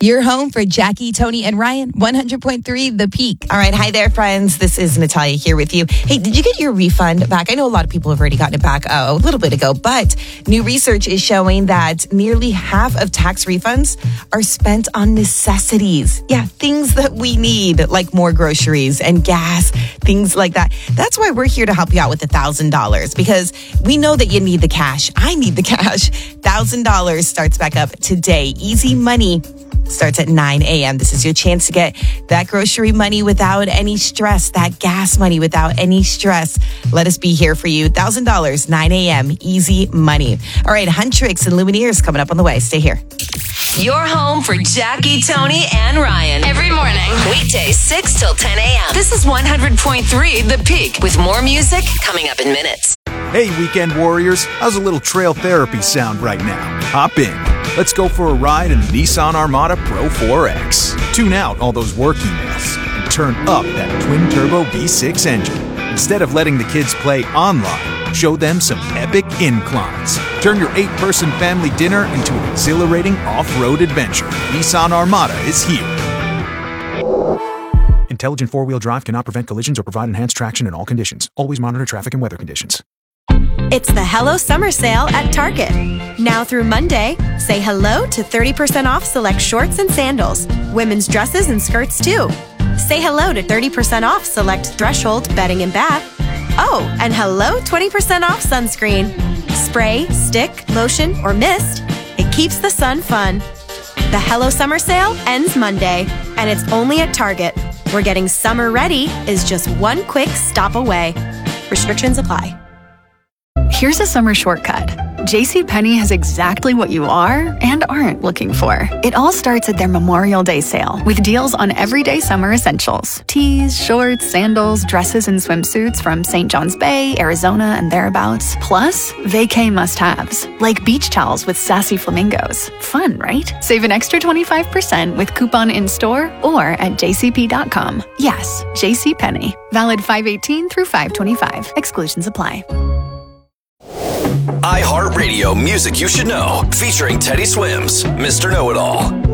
Your home for Jackie, Tony, and Ryan, 100.3 The Peak. All right. Hi there, friends. This is Natalia here with you. Hey, did you get your refund back? I know a lot of people have already gotten it back a little bit ago, but new research is showing that nearly half of tax refunds are spent on necessities. Yeah, things that we need, like more groceries and gas, things like that. That's why we're here to help you out with $1,000, because we know that you need the cash. I need the cash. $1,000 starts back up today. Easy money starts at 9 a.m. This is your chance to get that grocery money without any stress, that gas money without any stress. Let us be here for you. $1,000, 9 a.m. Easy money. All right, Huntrix and Lumineers coming up on the way. Stay here. Your home for Jackie, Tony, and Ryan. Every morning. Weekdays 6 till 10 a.m. This is 100.3 The Peak, with more music coming up in minutes. Hey, weekend warriors. How's a little trail therapy sound right now? Hop in. Let's go for a ride in the Nissan Armada Pro 4X. Tune out all those work emails and turn up that twin-turbo V6 engine. Instead of letting the kids play online, show them some epic inclines. Turn your 8-person family dinner into an exhilarating off-road adventure. Nissan Armada is here. Intelligent four-wheel drive cannot prevent collisions or provide enhanced traction in all conditions. Always monitor traffic and weather conditions. It's the Hello Summer Sale at Target. Now through Monday, say hello to 30% off select shorts and sandals, women's dresses and skirts too. Say hello to 30% off select Threshold bedding and bath. Oh, and hello 20% off sunscreen. Spray, stick, lotion, or mist. It keeps the sun fun. The Hello Summer Sale ends Monday, and it's only at Target, where getting summer ready is just one quick stop away. Restrictions apply. Here's a summer shortcut. JCPenney has exactly what you are and aren't looking for. It all starts at their Memorial Day sale with deals on everyday summer essentials. Tees, shorts, sandals, dresses, and swimsuits from St. John's Bay, Arizona, and thereabouts. Plus, vacay must-haves, like beach towels with sassy flamingos. Fun, right? Save an extra 25% with coupon in-store or at jcp.com. Yes, JCPenney. Valid 5/18 through 5/25. Exclusions apply. iHeartRadio Music You Should Know, featuring Teddy Swims, Mr. Know-It-All.